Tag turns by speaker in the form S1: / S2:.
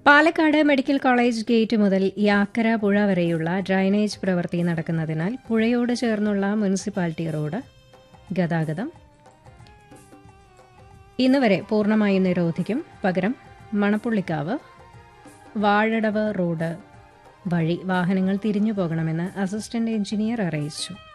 S1: Palakkad medical college gate മുതൽ യാക്കര പുഴ വരെയുള്ള ഡ്രൈനേജ് പ്രവൃത്തി നടക്കുന്നതിനാൽ പുഴയോട് ചേർന്നുള്ള മുനിസിപ്പാലിറ്റി റോഡ് ഗതാഗതം ഇന്ന് വരെ പൂർണ്ണമായും നിരോധിക്കും. പകരം മണപ്പുള്ളിക്കാവ് വാഴടവ് റോഡ് വഴി വാഹനങ്ങൾ തിരിഞ്ഞു പോകണമെന്ന് അസിസ്റ്റന്റ് എഞ്ചിനീയർ അറിയിച്ചു.